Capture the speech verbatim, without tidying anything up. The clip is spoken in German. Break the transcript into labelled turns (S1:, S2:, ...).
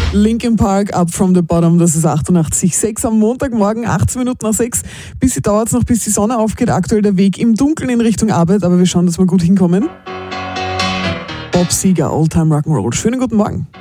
S1: Linkin Park, Up From The Bottom, das ist achtundachtzig Komma sechs am Montagmorgen, achtzehn Minuten nach sechs. Bisschen dauert es noch, bis die Sonne aufgeht. Aktuell der Weg im Dunkeln in Richtung Arbeit, aber wir schauen, dass wir gut hinkommen. Bob Seger, Old Time Rock'n'Roll. Schönen guten Morgen.